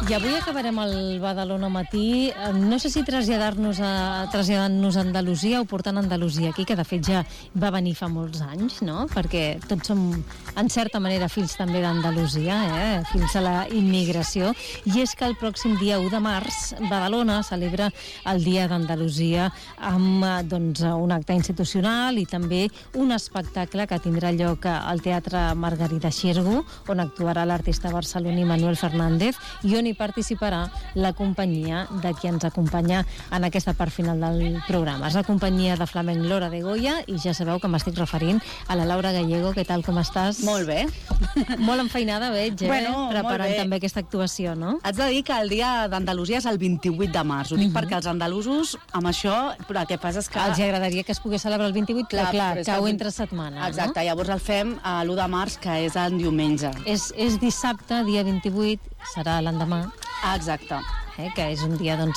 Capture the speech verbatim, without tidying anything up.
I avui acabarem el Badalona matí. No sé si traslladar-nos a, traslladant-nos a Andalusia o portant Andalusia aquí, que de fet ja va venir fa molts anys, no? Perquè tots som, en certa manera, fills també d'Andalusia, eh? Fills de la immigració. I és que el pròxim dia u de març, Badalona celebra el Dia d'Andalusia amb doncs, un acte institucional i també un espectacle que tindrà lloc al Teatre Margarida Xirgu, on actuarà l'artista barceloní Manuel Fernández i on hi participarà la companyia de qui ens acompanya en aquesta part final del programa. És la companyia de flamenc L'Hora de Goya i ja sabeu que m'estic referint a la Laura Gallego. Què tal, com estàs? Molt bé. Molt enfeinada, veig, eh? Bueno, preparant també aquesta actuació, no? Haig de dir que el dia d'Andalusia és el vint-i-vuit de març. Ho dic uh -huh. perquè els andalusos, amb això, però el que passa és que... Els agradaria que es pogués celebrar el vint-i-vuit, clar, clar, clar cau entre setmana. Exacte, no? Llavors el fem a l'u de març, que és el diumenge. És, és dissabte, dia vint-i-vuit, serà l'endemà. Ah, exacte. Eh, que és un dia doncs,